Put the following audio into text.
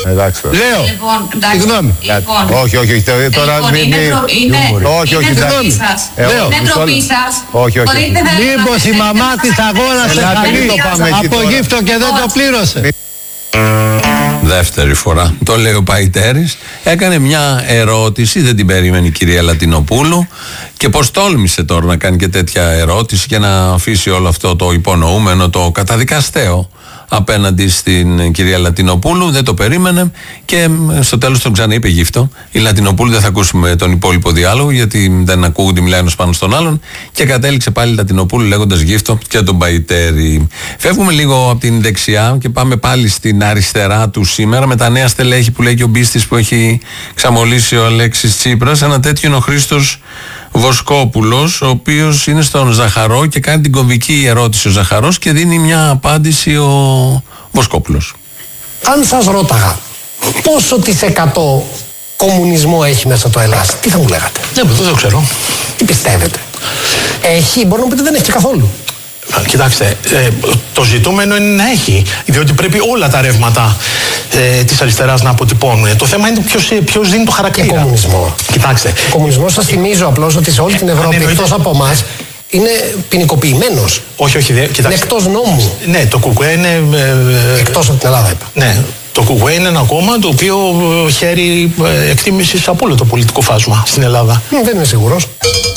Εντάξει. Λέω. Συγγνώμη. Όχι. Τώρα είναι ντροπή σας. Είναι ντροπή σας. Όχι. Μήπως η μαμά της αγόρασε χαλί από γύφτο και δεν το πλήρωσε. Δεύτερη φορά το λέει ο Παϊτέρης. Έκανε μια ερώτηση, δεν την περίμενε η κυρία Λατινοπούλου. Και πως τόλμησε τώρα να κάνει και τέτοια ερώτηση και να αφήσει όλο αυτό το υπονοούμενο, το καταδικαστέο απέναντι στην κυρία Λατινοπούλου. Δεν το περίμενε και στο τέλος τον ξαναείπε γύφτο. Η Λατινοπούλου, δεν θα ακούσουμε τον υπόλοιπο διάλογο γιατί δεν ακούγονται, μιλάει ένας πάνω στον άλλον. Και κατέληξε πάλι η Λατινοπούλου λέγοντας γύφτο και τον Παϊτέρη. Φεύγουμε λίγο από την δεξιά και πάμε πάλι στην αριστερά του σήμερα με τα νέα στελέχη που λέει και ο Μπίστης που έχει ξαμολύσει ο Αλέξης Τσίπρας. Ένα τέτοιο είναι ο Χρήστος Βοσκόπουλος, ο οποίος είναι στον Ζαχαρό και κάνει την κομβική ερώτηση ο Ζαχαρός και δίνει μια απάντηση ο Βοσκόπουλος. Αν σας ρώταγα πόσο της 100 κομμουνισμό έχει μέσα το Ελλάς, τι θα μου λέγατε? Δεν το ξέρω. Τι πιστεύετε? Έχει, μπορεί να πείτε δεν έχει και καθόλου. Κοιτάξτε, το ζητούμενο είναι να έχει, διότι πρέπει όλα τα ρεύματα της αριστεράς να αποτυπώνουν. Το θέμα είναι ποιος δίνει το χαρακτήρα. Και κομμουνισμό. Κοιτάξτε. Ο κομμουνισμός, σας θυμίζω απλώς ότι σε όλη την Ευρώπη, εκτός από εμάς, είναι ποινικοποιημένος. Όχι, κοιτάξτε. Είναι εκτός νόμου. Ναι, το ΚΚΕ είναι. Εκτός από την Ελλάδα, είπα. Ναι. Το ΚΚΕ είναι ένα κόμμα το οποίο χαίρει εκτίμησης από όλο το πολιτικό φάσμα στην Ελλάδα. Δεν είμαι σίγουρος.